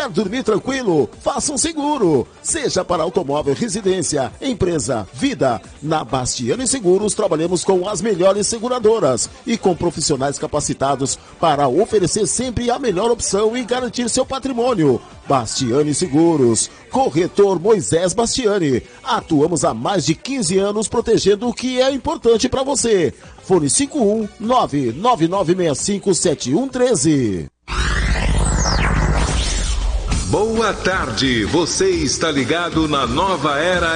Quer dormir tranquilo? Faça um seguro. Seja para automóvel, residência, empresa, vida. Na Bastiani Seguros trabalhamos com as melhores seguradoras e com profissionais capacitados para oferecer sempre a melhor opção e garantir seu patrimônio. Bastiani Seguros. Corretor Moisés Bastiani. Atuamos há mais de 15 anos protegendo o que é importante para você. Fone 51999657113. Boa tarde, você está ligado na Nova Era